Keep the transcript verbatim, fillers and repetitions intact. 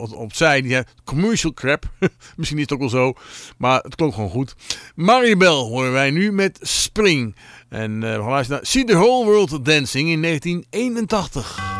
opzij. Die heeft commercial crap. Misschien is het ook wel zo. Maar het klonk gewoon goed. Maribel horen wij nu met Spring. En uh, we gaan luisteren naar See the Whole World Dancing in negentien eenentachtig.